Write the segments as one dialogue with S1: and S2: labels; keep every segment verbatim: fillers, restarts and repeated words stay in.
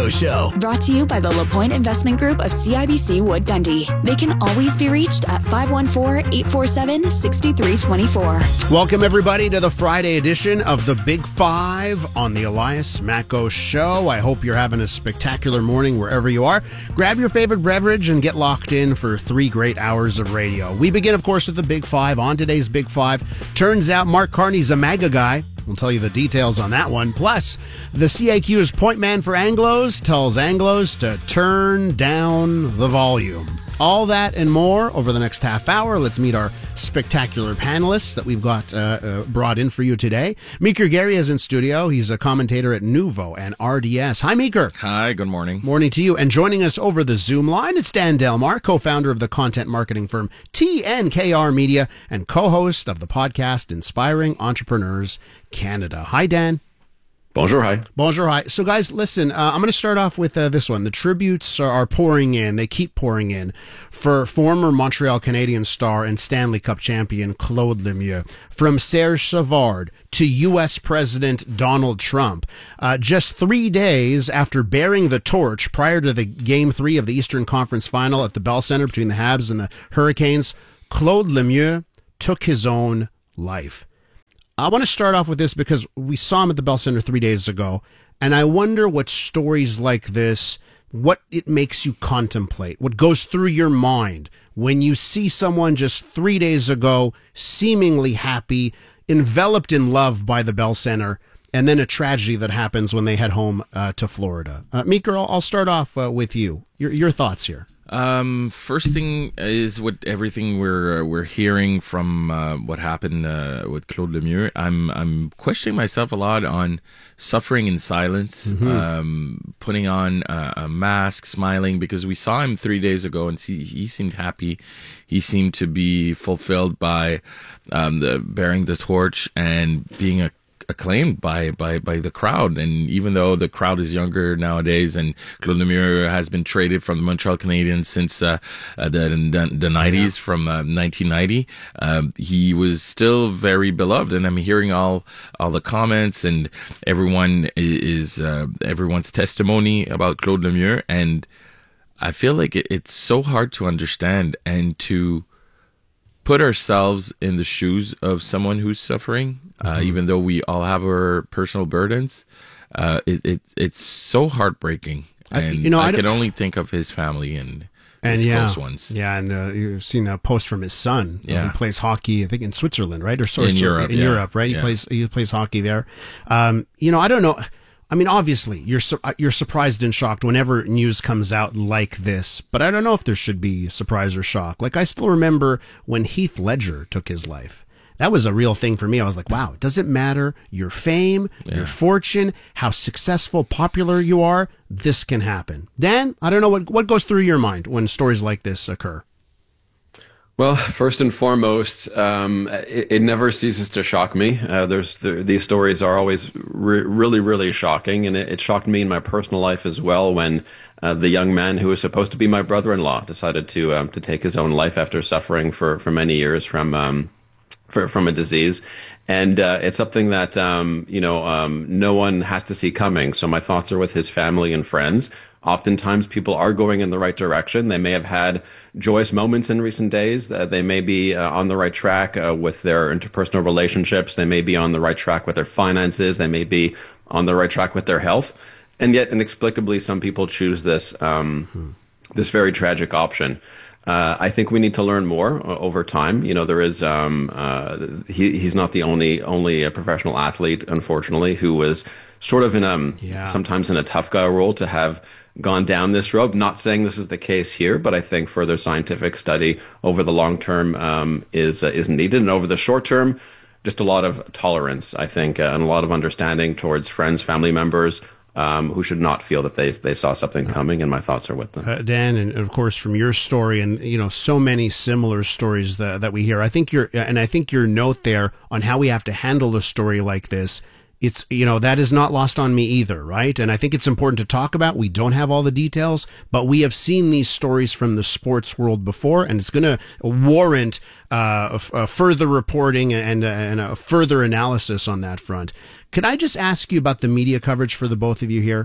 S1: Smacko Show.
S2: Brought to you by the LaPointe Investment Group of C I B C Wood Gundy. They can always be reached at five one four, eight four seven, six three two four.
S3: Welcome, everybody, to the Friday edition of the Big Five on the Elias Smacko Show. I hope you're having a spectacular morning wherever you are. Grab your favorite beverage and get locked in for three great hours of radio. We begin, of course, with the Big Five. On today's Big Five, turns out Mark Carney's a MAGA guy. We'll tell you the details on that one. Plus, the C I Q's point man for Anglos tells Anglos to turn down the volume. All that and more over the next half hour. Let's meet our spectacular panelists that we've got uh, uh, brought in for you today. Meeker Gary is in studio. He's a commentator at Nuvo and R D S. Hi, Meeker.
S4: Hi, good morning.
S3: Morning to you. And joining us over the Zoom line, it's Dan Delmar, co-founder of the content marketing firm T N K R Media and co-host of the podcast Inspiring Entrepreneurs Canada. Hi, Dan.
S5: Bonjour, hi.
S3: Bonjour, hi. So, guys, listen, uh, I'm going to start off with uh, this one. The tributes are, are pouring in. They keep pouring in for former Montreal Canadiens star and Stanley Cup champion Claude Lemieux. From Serge Savard to U S President Donald Trump. Uh, just three days after bearing the torch prior to the Game three of the Eastern Conference Final at the Bell Center between the Habs and the Hurricanes, Claude Lemieux took his own life. I want to start off with this because we saw him at the Bell Center three days ago, and I wonder what stories like this, what it makes you contemplate, what goes through your mind when you see someone just three days ago seemingly happy, enveloped in love by the Bell Center, and then a tragedy that happens when they head home uh, to Florida. Uh, Meeker, I'll, I'll start off uh, with you. Your, your thoughts here.
S4: Um, first thing is what everything we're uh, we're hearing from uh, what happened uh, with Claude Lemieux. I'm I'm questioning myself a lot on suffering in silence, mm-hmm. um, putting on a, a mask, smiling, because we saw him three days ago and see, he seemed happy. He seemed to be fulfilled by um, the bearing the torch and being a acclaimed by, by, by the crowd. And even though the crowd is younger nowadays and Claude Lemieux has been traded from the Montreal Canadiens since uh, uh, the, the the nineties, yeah. from uh, nineteen ninety, um, he was still very beloved. And I'm hearing all all the comments and everyone is uh, everyone's testimony about Claude Lemieux. And I feel like it, it's so hard to understand and to put ourselves in the shoes of someone who's suffering. Uh, mm-hmm. Even though we all have our personal burdens, uh, it, it it's so heartbreaking. And I, you know, I, I can only think of his family and,
S3: and
S4: his
S3: yeah,
S4: close ones.
S3: Yeah, and uh, you've seen a post from his son.
S4: Yeah.
S3: He plays hockey, I think, in Switzerland, right? Or sorry,
S4: in Europe,
S3: in
S4: yeah.
S3: Europe, right? He
S4: yeah.
S3: plays he plays hockey there. Um, you know, I don't know. I mean, obviously, you're su- you're surprised and shocked whenever news comes out like this, but I don't know if there should be surprise or shock. Like, I still remember when Heath Ledger took his life. That was a real thing for me. I was like, wow, it doesn't matter your fame, yeah. your fortune, how successful, popular you are, this can happen. Dan, I don't know what, what goes through your mind when stories like this occur.
S5: Well, first and foremost, um, it, it never ceases to shock me. Uh, there's the, these stories are always re- really, really shocking, and it, it shocked me in my personal life as well when uh, the young man who was supposed to be my brother-in-law decided to um, to take his own life after suffering for, for many years from um, for, from a disease. And uh, it's something that um, you know um, no one has to see coming. So my thoughts are with his family and friends. Oftentimes, people are going in the right direction. They may have had joyous moments in recent days. Uh, they may be uh, on the right track uh, with their interpersonal relationships. They may be on the right track with their finances. They may be on the right track with their health. And yet, inexplicably, some people choose this um, hmm. this very tragic option. Uh, I think we need to learn more uh, over time. You know, there is um, uh, he, he's not the only only a professional athlete, unfortunately, who was sort of in a yeah. sometimes in a tough guy role to have gone down this road. Not saying this is the case here, but I think further scientific study over the long term um, is uh, is needed, and over the short term, just a lot of tolerance, I think, uh, and a lot of understanding towards friends, family members, Um, who should not feel that they they saw something coming, and my thoughts are with them.
S3: Uh, Dan, and of course from your story, and you know so many similar stories that that we hear. I think your and I think your note there on how we have to handle a story like this, it's you know that is not lost on me either, right? And I think it's important to talk about. We don't have all the details, but we have seen these stories from the sports world before, and it's going to warrant uh, a, a further reporting and, and a further analysis on that front. Could I just ask you about the media coverage for the both of you here?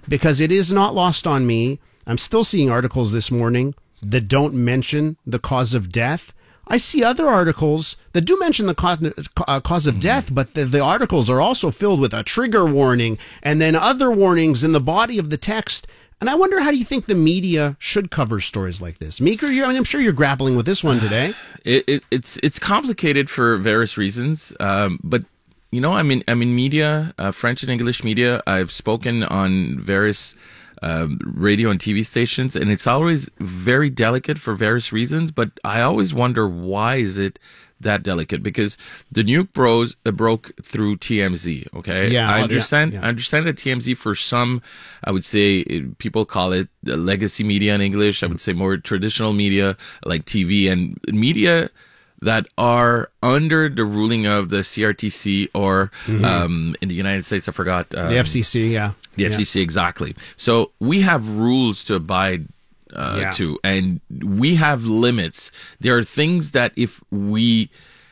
S3: because it is not lost on me. I'm still seeing articles this morning that don't mention the cause of death. I see other articles that do mention the cause, uh, cause of death, but the, the articles are also filled with a trigger warning and then other warnings in the body of the text. And I wonder, how do you think the media should cover stories like this? Meeker, you're, I mean, I'm sure you're grappling with this one today.
S4: It, it, it's it's complicated for various reasons, um, but you know, I'm in I'm in media, uh, French and English media. I've spoken on various um, radio and T V stations, and it's always very delicate for various reasons. But I always wonder, why is it that delicate? Because the nuke bros uh, broke through T M Z. Okay,
S3: yeah,
S4: I understand.
S3: Yeah, yeah.
S4: I understand that T M Z, for some, I would say it, people call it uh, legacy media in English. I would say more traditional media like T V and media that are under the ruling of the C R T C or mm-hmm. um, in the United States, I forgot um,
S3: the F C C. Yeah,
S4: the
S3: yeah.
S4: F C C, exactly. So we have rules to abide Uh,
S3: yeah.
S4: to, and we have limits. There are things that if we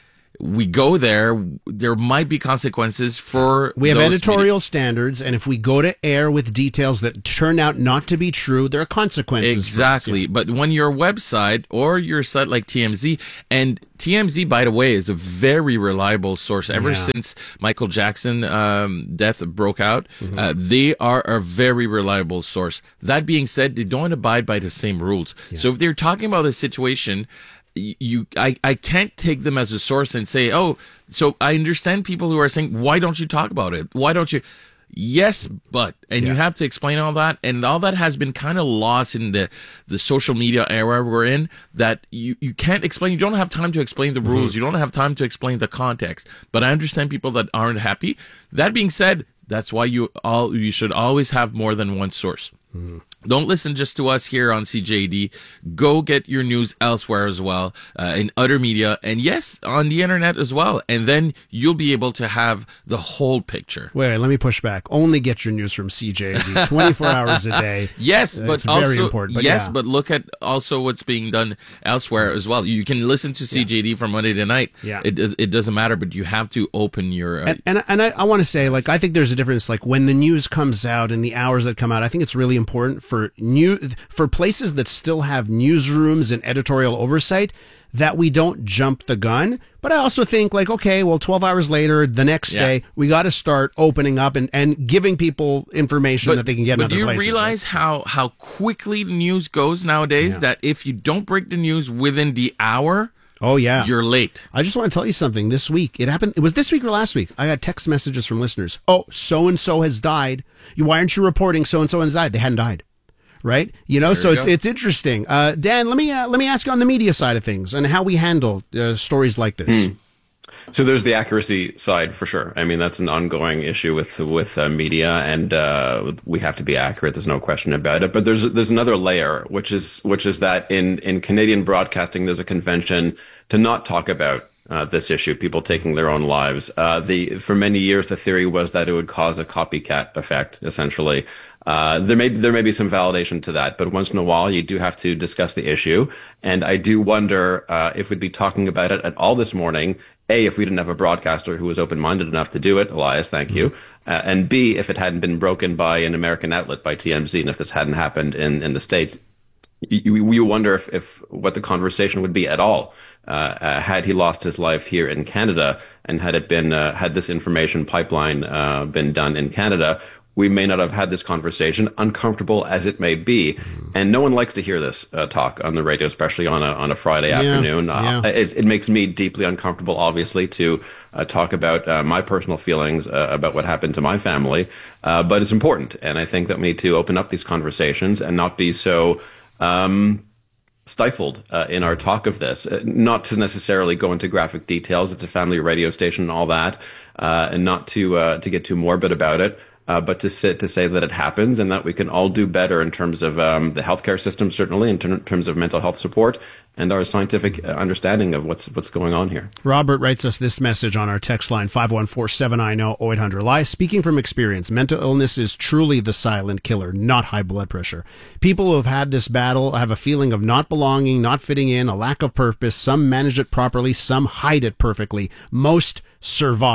S4: we go there, there might be consequences for
S3: we have
S4: those
S3: editorial
S4: media.
S3: standards, and if we go to air with details that turn out not to be true, there are consequences.
S4: Exactly.
S3: Yeah.
S4: But when your website or your site like T M Z, and T M Z, by the way, is a very reliable source. Ever
S3: Yeah.
S4: since Michael Jackson um, death broke out,
S3: Mm-hmm.
S4: uh, they are a very reliable source. That being said, they don't abide by the same rules.
S3: Yeah.
S4: So if they're talking about a situation, you, I, I can't take them as a source and say, oh, so I understand people who are saying, why don't you talk about it? Why don't you? Yes, but, and
S3: Yeah.
S4: you have to explain all that, and all that has been kind of lost in the, the social media era we're in, that you, you can't explain, you don't have time to explain the rules,
S3: Mm-hmm.
S4: you don't have time to explain the context, but I understand people that aren't happy. That being said, that's why you all, you should always have more than one source. Mm-hmm. Don't listen just to us here on C J D. Go get your news elsewhere as well, uh, in other media, and yes, on the internet as well. And then you'll be able to have the whole picture.
S3: Wait, wait, let me push back. Only get your news from C J D, twenty-four hours a day.
S4: Yes,
S3: It's
S4: but
S3: very
S4: also
S3: important, but
S4: yes,
S3: yeah.
S4: but look at also what's being done elsewhere as well. You can listen to C J D from Monday to night.
S3: Yeah.
S4: It it doesn't matter, but you have to open your. Uh,
S3: And and, and I, I want to say, like, I think there's a difference. Like, when the news comes out and the hours that come out, I think it's really important for new for places that still have newsrooms and editorial oversight that we don't jump the gun. But I also think, like, okay, well, twelve hours later, the next
S4: Yeah.
S3: day, we got to start opening up and, and giving people information
S4: But,
S3: that they can get in
S4: but
S3: other
S4: do you
S3: places.
S4: realize how, how quickly the news goes nowadays?
S3: Yeah.
S4: That if you don't break the news within the hour,
S3: Oh, yeah.
S4: you're late.
S3: I just want to tell you something. This week, it happened. It was this week or last week. I got text messages from listeners. Oh, so-and-so has died. You, why aren't you reporting so-and-so has died? They hadn't died. Right? You know,
S4: There
S3: so
S4: you
S3: it's
S4: go.
S3: it's interesting. Uh, Dan, let me uh, let me ask you on the media side of things and how we handle uh, stories like this.
S5: So there's the accuracy side for sure. I mean, that's an ongoing issue with with uh, media, and uh, we have to be accurate. There's no question about it. But there's there's another layer, which is which is that in in Canadian broadcasting, there's a convention to not talk about uh, this issue, people taking their own lives. Uh, the for many years, the theory was that it would cause a copycat effect, essentially. Uh, there may there may be some validation to that, but once in a while you do have to discuss the issue, and I do wonder uh, if we'd be talking about it at all this morning. A, if we didn't have a broadcaster who was open-minded enough to do it, Elias, thank you, uh, and B, if it hadn't been broken by an American outlet, by T M Z, and if this hadn't happened in, in the States, you, you wonder if, if what the conversation would be at all uh, uh, had he lost his life here in Canada, and had it been uh, had this information pipeline uh, been done in Canada. We may not have had this conversation, uncomfortable as it may be. And no one likes to hear this uh, talk on the radio, especially on a on a Friday
S3: Yeah,
S5: afternoon.
S3: yeah.
S5: Uh, it's, it makes me deeply uncomfortable, obviously, to uh, talk about uh, my personal feelings uh, about what happened to my family. Uh, but it's important. And I think that we need to open up these conversations and not be so um, stifled uh, in our talk of this. Uh, not to necessarily go into graphic details. It's a family radio station and all that. Uh, and not to uh, to get too morbid about it. Uh, but to sit to say that it happens and that we can all do better in terms of um, the healthcare system, certainly in ter- terms of mental health support and our scientific uh, understanding of what's what's going on here.
S3: Robert writes us this message on our text line, five one four, seven nine zero, zero eight hundred. Elias, speaking from experience, mental illness is truly the silent killer, not high blood pressure. People who have had this battle have a feeling of not belonging, not fitting in, a lack of purpose. Some manage it properly, some hide it perfectly. Most survive.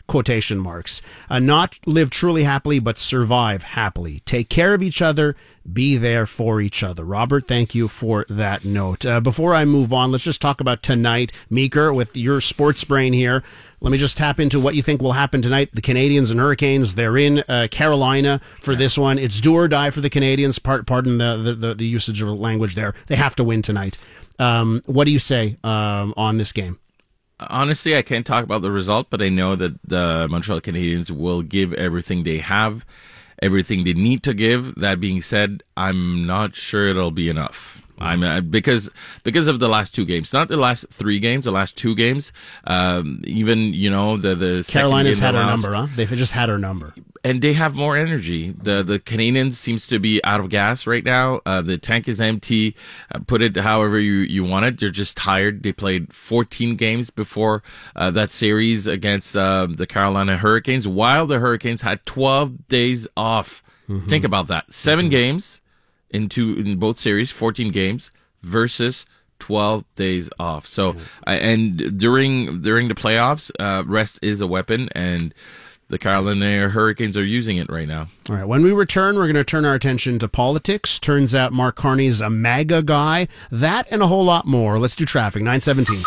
S3: quotation marks. Uh, not live truly happily, but survive happily. Take care of each other. Be there for each other. Robert, thank you for that note. Uh, before I move on, let's just talk about tonight. Meeker, with your sports brain here, let me just tap into what you think will happen tonight. The Canadians and Hurricanes, they're in uh, Carolina for this one. It's do or die for the Canadians. Part, pardon the, the, the, the usage of language there. They have to win tonight. Um, what do you say um, on this game?
S4: Honestly, I can't talk about the result, but I know that the Montreal Canadiens will give everything they have, everything they need to give. That being said, I'm not sure it'll be enough. I'm uh, because because of the last two games, not the last three games, the last two games. Um, even you know the the
S3: Carolina's had her
S4: last,
S3: number, huh? They've just had her number,
S4: and they have more energy. the The Canadiens seems to be out of gas right now. Uh, the tank is empty. Uh, put it however you you want it. They're just tired. They played fourteen games before uh, that series against uh, the Carolina Hurricanes, while the Hurricanes had twelve days off. Mm-hmm. Think about that. Seven mm-hmm. games. In two, in both series, fourteen games versus twelve days off. So, uh, and during during the playoffs, uh, rest is a weapon, and the Carolina Hurricanes are using it right now.
S3: All right. When we return, we're going to turn our attention to politics. Turns out Mark Carney's a MAGA guy. That and a whole lot more. Let's do traffic. nine seventeen.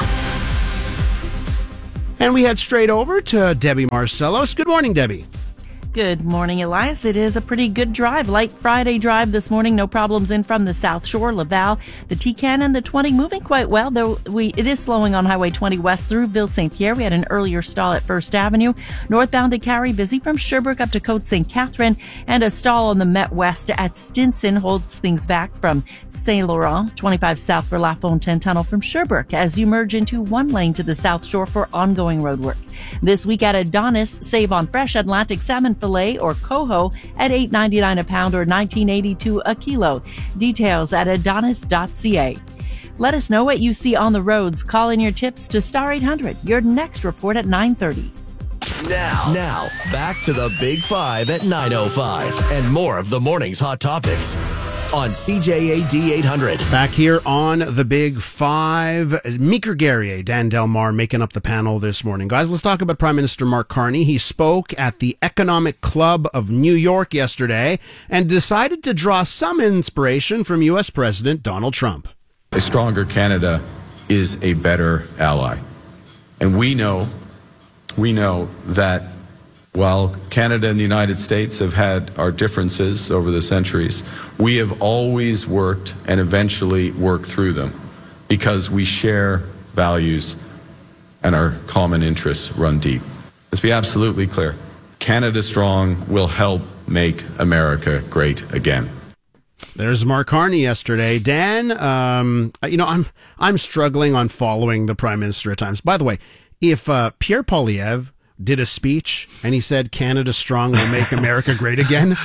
S3: And we head straight over to Debbie Marcellos. Good morning, Debbie.
S1: Good morning, Elias. It is a pretty good drive. Light Friday drive this morning. No problems in from the South Shore, Laval. The T-Can and the twenty moving quite well, though we it is slowing on Highway twenty west through Ville-Saint-Pierre. We had an earlier stall at First Avenue. Northbound to Carrie, busy from Sherbrooke up to Côte Saint Catherine. And a stall on the Met West at Stinson holds things back from Saint Laurent. twenty-five south for La Fontaine Tunnel from Sherbrooke as you merge into one lane to the South Shore for ongoing road work. This week at Adonis, save on fresh Atlantic salmon filet or coho at eight ninety-nine a pound or nineteen eighty-two a kilo. Details at adonis dot c a. Let us know what you see on the roads. Call in your tips to Star eight hundred. Your next report at nine thirty.
S6: Now, now, back to the Big Five at nine oh five and more of the morning's hot topics on C J A D eight hundred.
S3: Back here on the Big Five, Meeker Guerrier, Dan Delmar making up the panel this morning. Guys, let's talk about Prime Minister Mark Carney. He spoke at the Economic Club of New York yesterday and decided to draw some inspiration from U S President Donald Trump.
S7: A stronger Canada is a better ally. And we know, we know that while Canada and the United States have had our differences over the centuries, we have always worked and eventually worked through them because we share values and our common interests run deep. Let's be absolutely clear. Canada Strong will help make America great again.
S3: There's Mark Carney yesterday. Dan, um, you know, I'm I'm struggling on following the Prime Minister at times. By the way, if uh, Pierre Poilievre did a speech and he said Canada Strong will make America great again,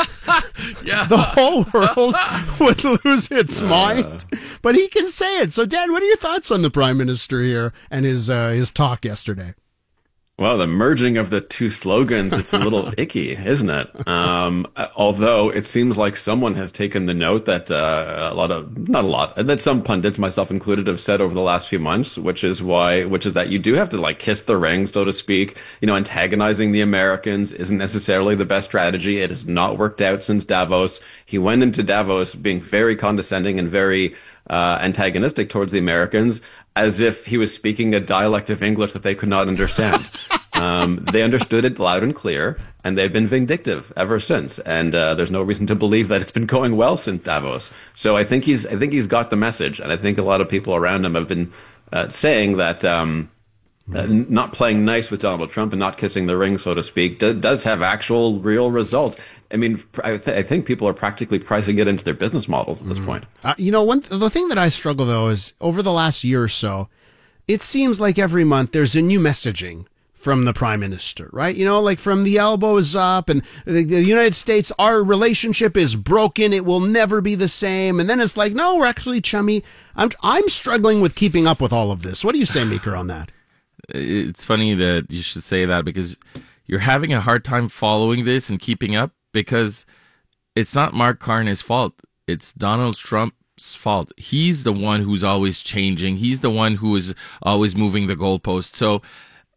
S3: yeah. the whole world would lose its uh. mind. But he can say it. So, Dan, what are your thoughts on the Prime Minister here and his uh, his talk yesterday?
S5: Well, the merging of the two slogans, it's a little icky, isn't it? Um, although it seems like someone has taken the note that uh, a lot of, not a lot, that some pundits, myself included, have said over the last few months, which is why, which is that you do have to like kiss the ring, so to speak. You know, antagonizing the Americans isn't necessarily the best strategy. It has not worked out since Davos. He went into Davos being very condescending and very uh, antagonistic towards the Americans, as if he was speaking a dialect of English that they could not understand. um, they understood it loud and clear, and they've been vindictive ever since. And uh, there's no reason to believe that it's been going well since Davos. So I think he's, I think he's got the message, and I think a lot of people around him have been uh, saying that um, uh, not playing nice with Donald Trump and not kissing the ring, so to speak, do, does have actual, real results. I mean, I, th- I think people are practically pricing it into their business models at this mm. point.
S3: Uh, you know, one th- the thing that I struggle, though, is over the last year or so, it seems like every month there's a new messaging from the Prime Minister, right? You know, like from the elbows up and the, the United States, our relationship is broken. It will never be the same. And then it's like, no, we're actually chummy. I'm, I'm struggling with keeping up with all of this. What do you say, Meeker, on that?
S4: It's funny that you should say that because you're having a hard time following this and keeping up. Because it's not Mark Carney's fault. It's Donald Trump's fault. He's the one who's always changing. He's the one who is always moving the goalpost. So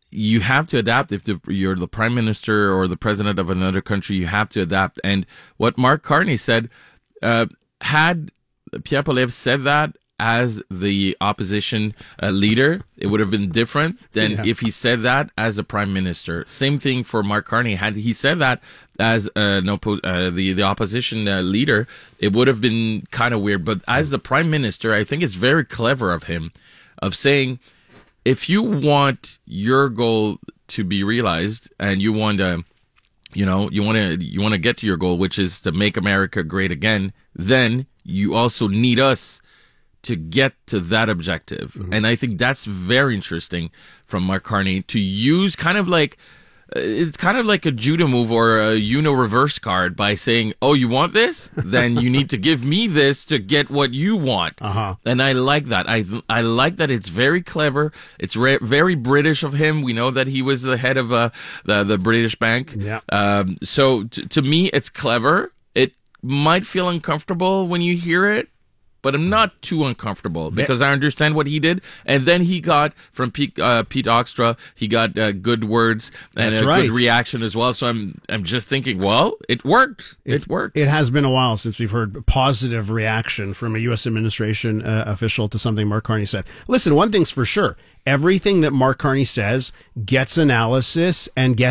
S4: you have to adapt. If the, you're the prime minister or the president of another country, you have to adapt. And what Mark Carney said, uh, had Pierre Poilievre said that as the opposition uh, leader, it would have been different than yeah. if he said that as a prime minister. Same thing for Mark Carney. Had he said that as uh, no, uh, the, the opposition uh, leader, it would have been kind of weird. But as the prime minister, I think it's very clever of him of saying, if you want your goal to be realized and you want to, you know, you want to, you want to get to your goal, which is to make America great again, then you also need us to get to that objective. Mm-hmm. And I think that's very interesting from Mark Carney to use kind of like, it's kind of like a judo move or a Uno reverse card by saying, oh, you want this? Then you need to give me this to get what you want. Uh-huh. And I like that. I I like that it's very clever. It's re- very British of him. We know that he was the head of uh, the, the British Bank.
S3: Yeah.
S4: Um, so t- to me, it's clever. It might feel uncomfortable when you hear it, but I'm not too uncomfortable because I understand what he did. And then he got from Pete, uh, Pete Oxtra, he got uh, good words and
S3: That's
S4: a
S3: right.
S4: good reaction as well. So I'm I'm just thinking, well, it worked. It, it worked.
S3: It has been a while since we've heard positive reaction from a U S administration uh, official to something Mark Carney said. Listen, one thing's for sure. Everything that Mark Carney says gets analysis and gets